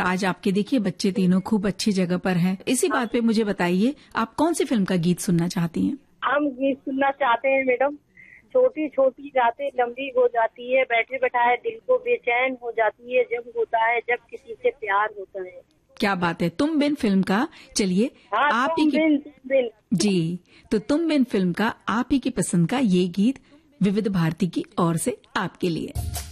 आज आपके देखिए बच्चे तीनों खूब अच्छी जगह पर हैं। इसी बात पे मुझे बताइए, आप कौन सी फिल्म का गीत सुनना चाहती हैं? हम गीत सुनना चाहते हैं मैडम। छोटी छोटी रातें लंबी हो जाती है, बैठे बैठाए दिल को बेचैन हो जाती है, जब होता है जब किसी से प्यार होता है। क्या बात है, तुम बिन फिल्म का। चलिए हाँ, आप तुम ही बिन जी, तो तुम बिन फिल्म का आप ही की पसंद का ये गीत विविध भारती की ओर से आपके लिए।